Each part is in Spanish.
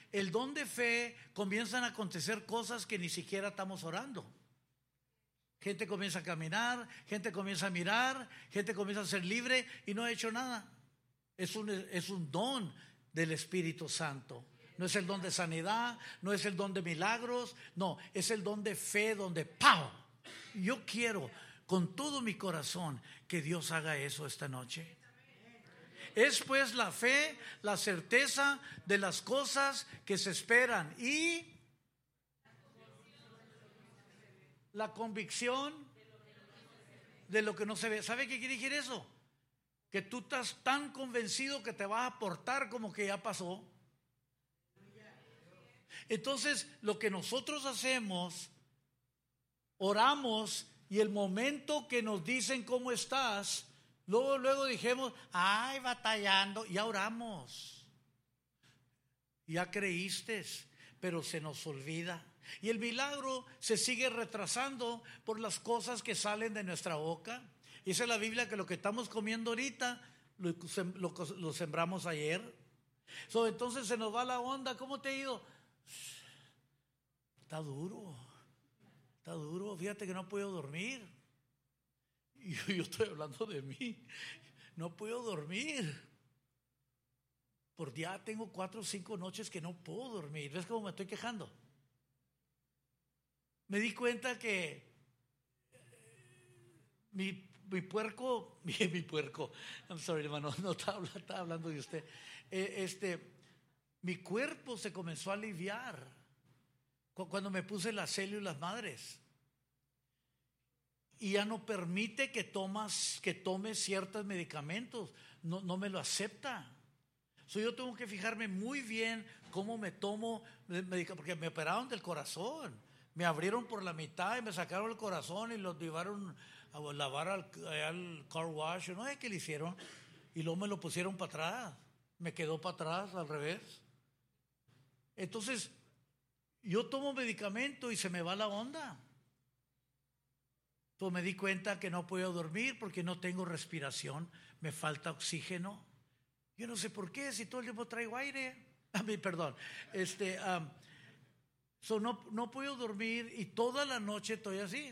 el don de fe comienzan a acontecer cosas que ni siquiera estamos orando. Gente comienza a caminar, gente comienza a mirar, gente comienza a ser libre y no ha hecho nada. Es un don del Espíritu Santo. No es el don de sanidad, no es el don de milagros, no, es el don de fe donde ¡pau! Yo quiero con todo mi corazón que Dios haga eso esta noche. Es pues la fe, la certeza de las cosas que se esperan y la convicción de lo que no se ve. ¿Sabe qué quiere decir eso? Que tú estás tan convencido que te vas a portar como que ya pasó. Entonces, lo que nosotros hacemos, oramos y el momento que nos dicen cómo estás, luego dijimos, ay, batallando, ya oramos, ya creíste, pero se nos olvida. Y el milagro se sigue retrasando por las cosas que salen de nuestra boca. Dice la Biblia que lo que estamos comiendo ahorita lo sembramos ayer. Entonces se nos va la onda. ¿Cómo te ha ido? Está duro. Fíjate que no puedo dormir. Y yo estoy hablando de mí. No puedo dormir. Por día tengo 4 o 5 noches que no puedo dormir. ¿Ves cómo me estoy quejando? Me di cuenta que mi puerco, I'm sorry, hermano, no estaba hablando de usted. Mi cuerpo se comenzó a aliviar cuando me puse las células madres. Y ya no permite que tome ciertos medicamentos. No me lo acepta. Yo tengo que fijarme muy bien cómo me tomo medicamentos, porque me operaron del corazón. Me abrieron por la mitad y me sacaron el corazón y lo llevaron a lavar al car wash. No sé qué le hicieron. Y luego me lo pusieron para atrás. Me quedó para atrás, al revés. Entonces, yo tomo medicamento y se me va la onda. Entonces me di cuenta que no puedo dormir porque no tengo respiración. Me falta oxígeno. Yo no sé por qué, si todo el tiempo traigo aire. Perdón. No puedo dormir y toda la noche estoy así.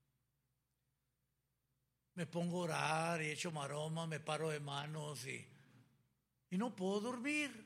Me pongo a orar y echo maroma, me paro de manos y no puedo dormir.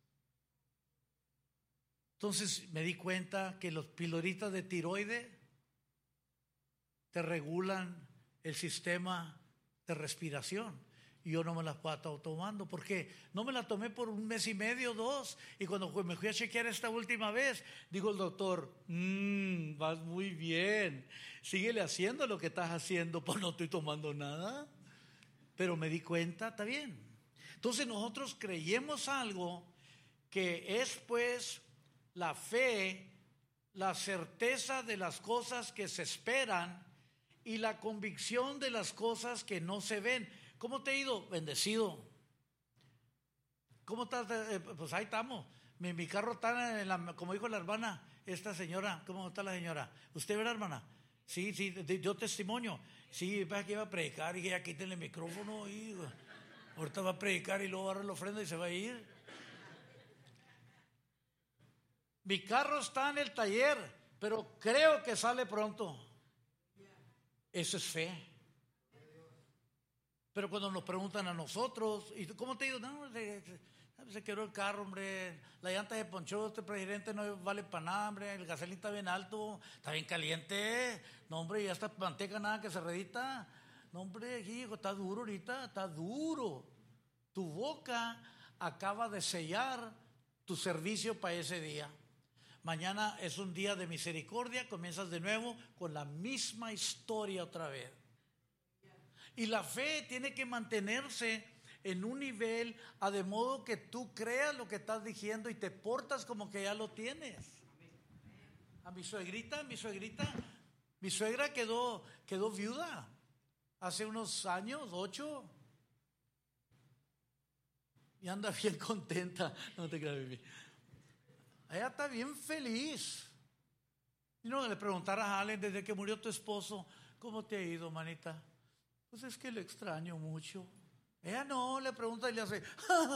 Entonces me di cuenta que los piloritas de tiroides te regulan el sistema de respiración. Y yo no me las puedo estar tomando. ¿Por qué? No me la tomé por 1 mes y medio, 2. Y cuando me fui a chequear esta última vez, dijo el doctor, vas muy bien. Síguele haciendo lo que estás haciendo. Pues no estoy tomando nada. Pero me di cuenta, está bien. Entonces nosotros creemos algo que es pues la fe, la certeza de las cosas que se esperan y la convicción de las cosas que no se ven. ¿Cómo te ha ido? Bendecido. ¿Cómo estás? Pues ahí estamos. Mi carro está como dijo la hermana, esta señora. ¿Cómo está la señora? ¿Usted ve la hermana? Sí, dio testimonio. Sí, que iba a predicar y ya quiten el micrófono y ahorita va a predicar y luego va a agarrar la ofrenda y se va a ir. Mi carro está en el taller, pero creo que sale pronto. Eso es fe. Pero cuando nos preguntan a nosotros, ¿y cómo te ha ido? No, se quebró el carro, hombre. La llanta se ponchó, este presidente no vale para nada, hombre. El gasolina está bien alto, está bien caliente. No, hombre, ya está manteca nada que se redita. No, hombre, hijo, está duro ahorita, está duro. Tu boca acaba de sellar tu servicio para ese día. Mañana es un día de misericordia, comienzas de nuevo con la misma historia otra vez. Y la fe tiene que mantenerse en un nivel de modo que tú creas lo que estás diciendo y te portas como que ya lo tienes. A mi suegra quedó viuda hace unos años, 8. Y anda bien contenta. No te creas, baby. Ella está bien feliz. Y no le preguntaras a alguien desde que murió tu esposo, ¿cómo te ha ido, manita? Pues es que lo extraño mucho. Ella no, le pregunta y le hace